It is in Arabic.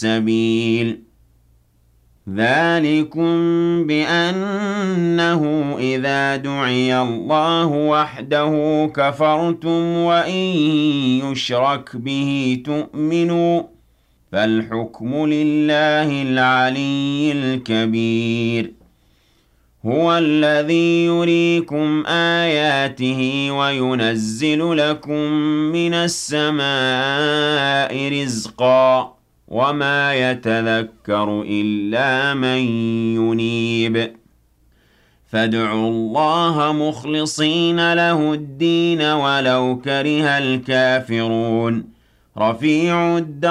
السبيل ذلكم بأنه إذا دعي الله وحده كفرتم وإن يشرك به تؤمنوا فالحكم لله العلي الكبير هو الذي يريكم آياته وينزل لكم من السماء رزقا وما يتذكر إلا من ينيب فادعوا الله مخلصين له الدين ولو كره الكافرون رفيع الدرجات